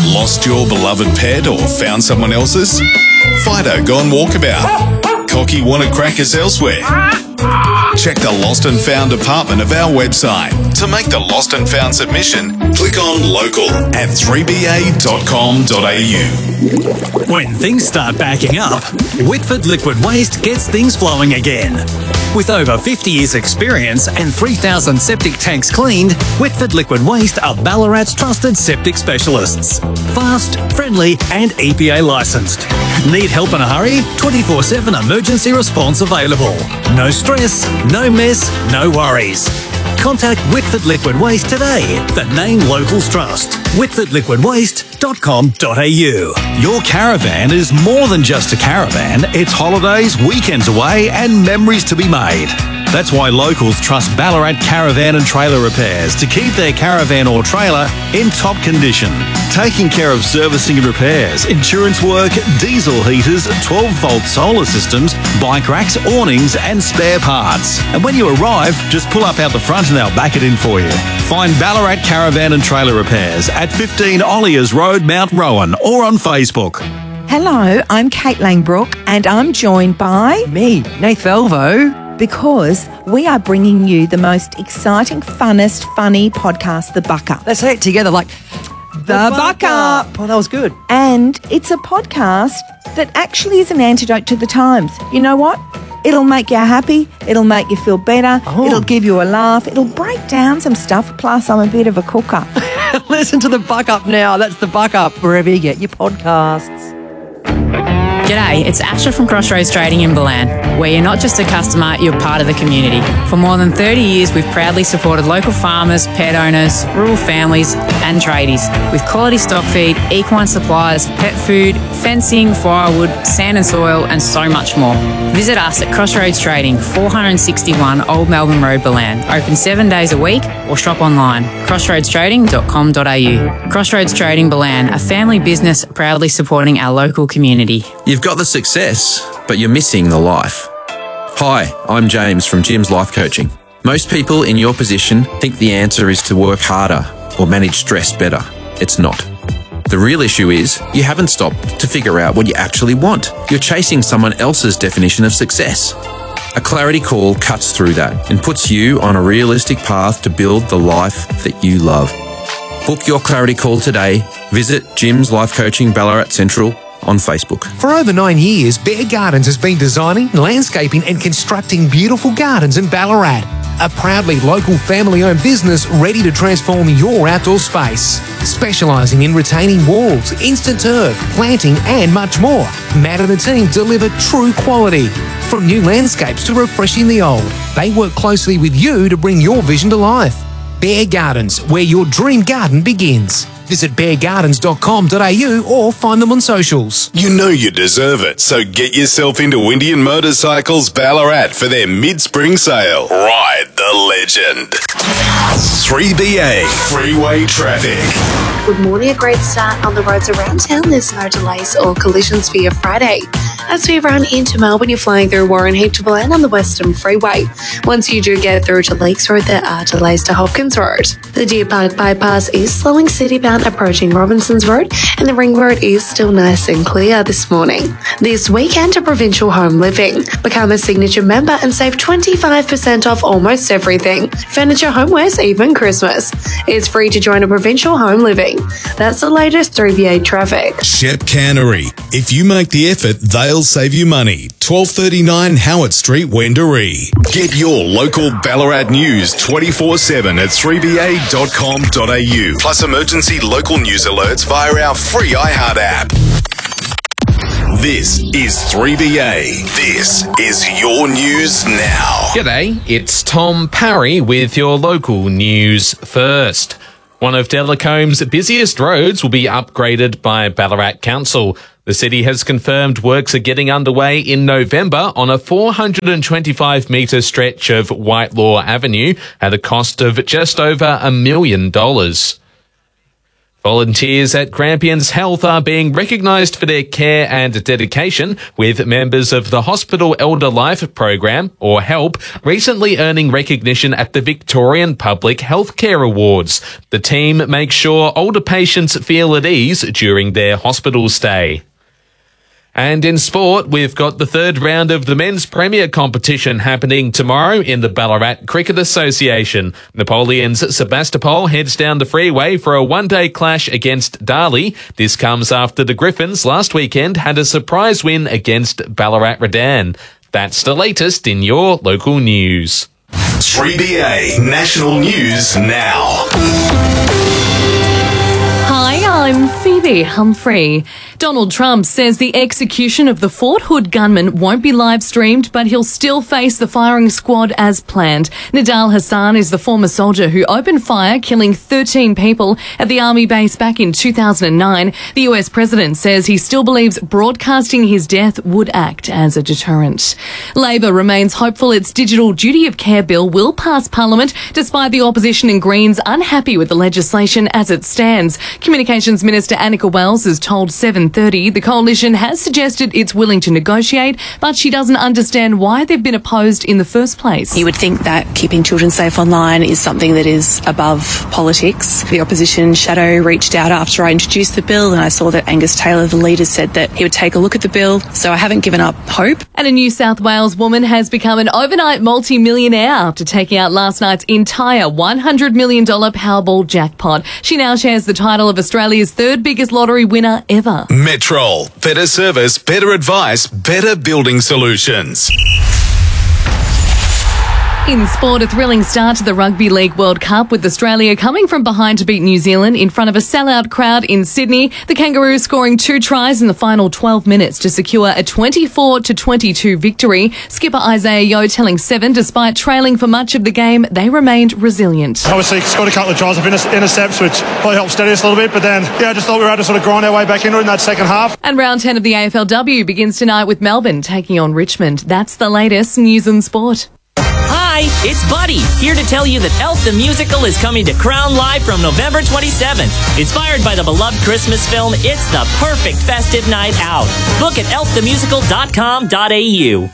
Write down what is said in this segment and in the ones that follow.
Lost your beloved pet or found someone else's? Fido gone walkabout? Cocky wanted crackers elsewhere? Check the Lost and Found department of our website. To make the Lost and Found submission, click on local at 3ba.com.au. When things start backing up, Whitford Liquid Waste gets things flowing again. With over 50 years' experience and 3,000 septic tanks cleaned, Whitford Liquid Waste are Ballarat's trusted septic specialists. Fast, friendly and EPA licensed. Need help in a hurry? 24/7 emergency response available. No stress, no mess, no worries. Contact Whitford Liquid Waste today. The name locals trust. whitfordliquidwaste.com.au. Your caravan is more than just a caravan. It's holidays, weekends away and memories to be made. That's why locals trust Ballarat Caravan and Trailer Repairs to keep their caravan or trailer in top condition. Taking care of servicing and repairs, insurance work, diesel heaters, 12-volt solar systems, bike racks, awnings and spare parts. And when you arrive, just pull up out the front and they'll back it in for you. Find Ballarat Caravan and Trailer Repairs at 15 Olliers Road, Mount Rowan, or on Facebook. Hello, I'm Kate Langbrook and I'm joined by... Me, Nath Velvo. Because we are bringing you the most exciting, funnest, funny podcast, The Buck Up. Let's say it together like... The Buck Up. Oh, that was good. And it's a podcast that actually is an antidote to the times. You know what? It'll make you happy. It'll make you feel better. Oh. It'll give you a laugh. It'll break down some stuff. Plus, I'm a bit of a cooker. Listen to The Buck Up now. That's The Buck Up, wherever you get your podcasts. G'day, it's Asha from Crossroads Trading in Balan, where you're not just a customer, you're part of the community. For more than 30 years, we've proudly supported local farmers, pet owners, rural families and tradies with quality stock feed, equine supplies, pet food, fencing, firewood, sand and soil and so much more. Visit us at Crossroads Trading, 461 Old Melbourne Road, Balan. Open 7 days a week or shop online, crossroadstrading.com.au. Crossroads Trading Balan, a family business proudly supporting our local community. You've got the success, but you're missing the life. Hi, I'm James from Jim's Life Coaching. Most people in your position think the answer is to work harder or manage stress better. It's not. The real issue is you haven't stopped to figure out what you actually want. You're chasing someone else's definition of success. A clarity call cuts through that and puts you on a realistic path to build the life that you love. Book your clarity call today. Visit Jim's Life Coaching Ballarat Central on Facebook. For over 9 years, Bear Gardens has been designing, landscaping and constructing beautiful gardens in Ballarat. A proudly local family-owned business ready to transform your outdoor space. Specialising in retaining walls, instant turf, planting and much more. Matt and the team deliver true quality. From new landscapes to refreshing the old, they work closely with you to bring your vision to life. Bear Gardens, where your dream garden begins. Visit beargardens.com.au or find them on socials. You know you deserve it, so get yourself into Indian Motorcycles Ballarat for their mid-spring sale. Ride the legend. 3BA Freeway Traffic. Good morning, a great start on the roads around town. There's no delays or collisions for your Friday. As we run into Melbourne, you're flying through Warren Heap to Balan on the Western Freeway. Once you do get through to Lakes Road, there are delays to Hopkins Road. The Deer Park bypass is slowing citybound approaching Robinsons Road, and the Ring Road is still nice and clear this morning. This weekend to Provincial Home Living. Become a signature member and save 25% off almost everything. Furniture, homewares, even Christmas. It's free to join a Provincial Home Living. That's the latest 3BA traffic. Shep Cannery. If you make the effort, they'll save you money. 1239 Howard Street, Wendouree. Get your local Ballarat news 24/7 at 3ba.com.au. Plus emergency local news alerts via our free iHeart app. This is 3BA. This is your news now. G'day, it's Tom Parry with your local news first. One of Delacombe's busiest roads will be upgraded by Ballarat Council. The city has confirmed works are getting underway in November on a 425-metre stretch of Whitelaw Avenue at a cost of just over $1 million. Volunteers at Grampians Health are being recognised for their care and dedication, with members of the Hospital Elder Life Program, or HELP, recently earning recognition at the Victorian Public Healthcare Awards. The team makes sure older patients feel at ease during their hospital stay. And in sport, we've got the third round of the men's premier competition happening tomorrow in the Ballarat Cricket Association. Napoleon's Sebastopol heads down the freeway for a one-day clash against Darley. This comes after the Griffins last weekend had a surprise win against Ballarat Redan. That's the latest in your local news. 3BA National News Now. Hi, I'm Phoebe Humphrey. Donald Trump says the execution of the Fort Hood gunman won't be live streamed, but he'll still face the firing squad as planned. Nidal Hassan is the former soldier who opened fire, killing 13 people at the army base back in 2009. The US president says he still believes broadcasting his death would act as a deterrent. Labor remains hopeful its digital duty of care bill will pass Parliament, despite the opposition and Greens unhappy with the legislation as it stands. Communications Minister Annika Wells has told 730 the coalition has suggested it's willing to negotiate, but she doesn't understand why they've been opposed in the first place. You would think that keeping children safe online is something that is above politics. The opposition shadow reached out after I introduced the bill, and I saw that Angus Taylor, the leader, said that he would take a look at the bill, so I haven't given up hope. And a New South Wales woman has become an overnight multi-millionaire after taking out last night's entire $100 million Powerball jackpot. She now shares the title of Australia's third biggest lottery winner ever. Metrol. Better service, better advice, better building solutions. In sport, a thrilling start to the Rugby League World Cup, with Australia coming from behind to beat New Zealand in front of a sellout crowd in Sydney. The Kangaroos scoring 2 tries in the final 12 minutes to secure a 24-22 victory. Skipper Isaiah Yeo telling Seven, despite trailing for much of the game, they remained resilient. Obviously, scored a couple of tries of intercepts, which probably helped steady us a little bit, but then, I just thought we were able to sort of grind our way back into it in that second half. And round 10 of the AFLW begins tonight with Melbourne taking on Richmond. That's the latest news and sport. Hi, it's Buddy, here to tell you that Elf the Musical is coming to Crown Live from November 27th. Inspired by the beloved Christmas film, it's the perfect festive night out. Book at elfthemusical.com.au.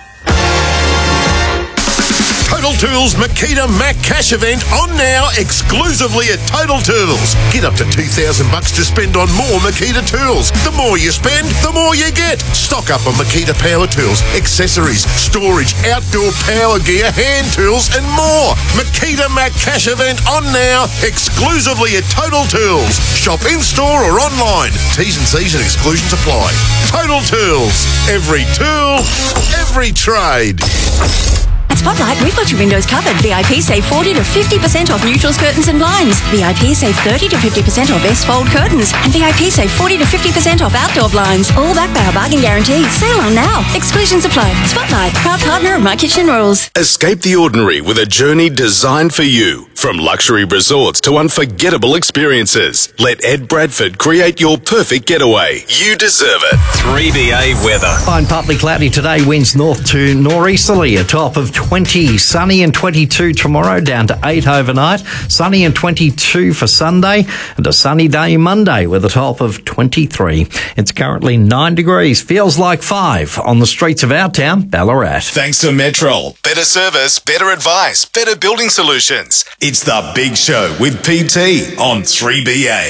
Total Tools Makita Mac Cash event on now exclusively at Total Tools. Get up to $2,000 to spend on more Makita tools. The more you spend, the more you get. Stock up on Makita power tools, accessories, storage, outdoor power gear, hand tools and more. Makita Mac Cash event on now exclusively at Total Tools. Shop in-store or online. T's and C's and exclusions apply. Total Tools. Every tool, every trade. At Spotlight, we've got your windows covered. VIP save 40 to 50% off neutrals, curtains and blinds. VIP save 30 to 50% off S-fold curtains. And VIP save 40 to 50% off outdoor blinds. All backed by our bargain guarantee. Sale on now. Exclusions apply. Spotlight, proud partner of My Kitchen Rules. Escape the ordinary with a journey designed for you. From luxury resorts to unforgettable experiences, let Ed Bradford create your perfect getaway. You deserve it. 3BA weather. Fine, partly cloudy today, winds north to nor'easterly, a top of 20, sunny and 22 tomorrow, down to 8 overnight, sunny and 22 for Sunday, and a sunny day Monday with a top of 23. It's currently 9 degrees, feels like 5 on the streets of our town, Ballarat. Thanks to Metrol. Better service, better advice, better building solutions. It's The Big Show with PT on 3BA.